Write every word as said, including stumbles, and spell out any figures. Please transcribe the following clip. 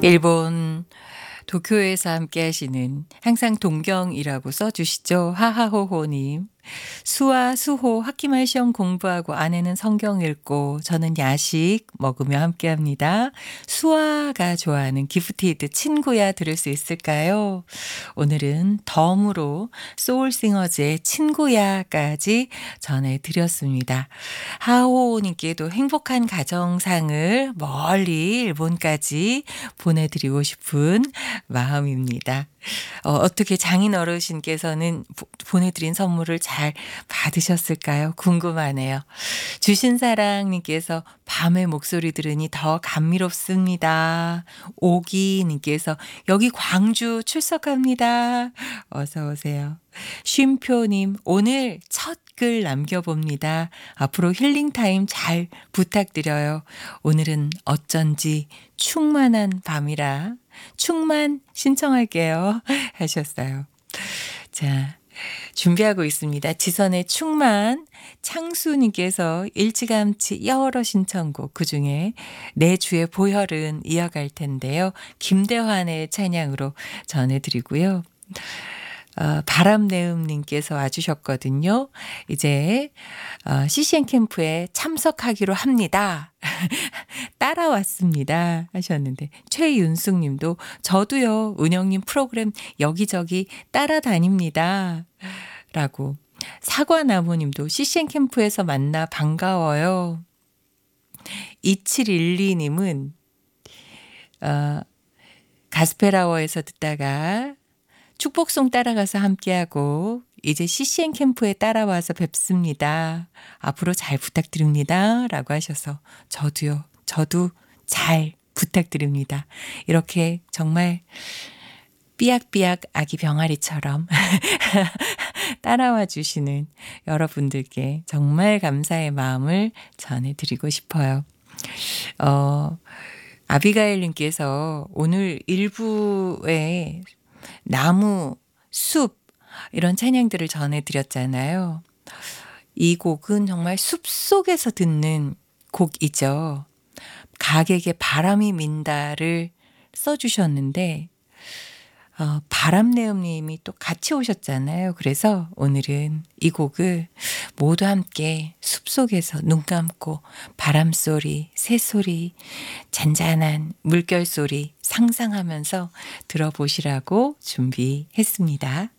일본 도쿄에서 함께 하시는 항상 동경이라고 써 주시죠. 하하호호 님. 수아, 수호 학기말 시험 공부하고 아내는 성경 읽고 저는 야식 먹으며 함께합니다. 수아가 좋아하는 기프티드 친구야 들을 수 있을까요? 오늘은 덤으로 소울싱어즈의 친구야까지 전해드렸습니다. 하호님께도 행복한 가정상을 멀리 일본까지 보내드리고 싶은 마음입니다. 어, 어떻게 장인 어르신께서는 보, 보내드린 선물을 잘 받으셨을까요? 궁금하네요. 주신 사랑님께서 밤의 목소리 들으니 더 감미롭습니다. 오기님께서 여기 광주 출석합니다. 어서 오세요. 쉼표님 오늘 첫 글 남겨봅니다. 앞으로 힐링타임 잘 부탁드려요. 오늘은 어쩐지 충만한 밤이라 충만 신청할게요. 하셨어요. 자, 준비하고 있습니다. 지선의 충만, 창수님께서 일찌감치 여러 신청곡 그중에 내 주의 보혈은 이어갈 텐데요. 김대환의 찬양으로 전해드리고요. 어, 바람내음님께서 와주셨거든요. 이제 어, 씨씨엔 캠프에 참석하기로 합니다. 따라왔습니다 하셨는데 최윤숙님도 저도요 은영님 프로그램 여기저기 따라다닙니다 라고 사과나무님도 씨씨엔 캠프에서 만나 반가워요. 이칠일이님은 어, 가스펠아워에서 듣다가 축복송 따라가서 함께하고 이제 씨씨엔 캠프에 따라와서 뵙습니다. 앞으로 잘 부탁드립니다. 라고 하셔서 저도요. 저도 잘 부탁드립니다. 이렇게 정말 삐약삐약 아기 병아리처럼 따라와 주시는 여러분들께 정말 감사의 마음을 전해드리고 싶어요. 어, 아비가일님께서 오늘 일부에 나무, 숲 이런 찬양들을 전해드렸잖아요. 이 곡은 정말 숲속에서 듣는 곡이죠. 가객의 바람이 민다를 써주셨는데 어, 바람내음님이 또 같이 오셨잖아요. 그래서 오늘은 이 곡을 모두 함께 숲속에서 눈 감고 바람소리, 새소리, 잔잔한 물결소리 상상하면서 들어보시라고 준비했습니다.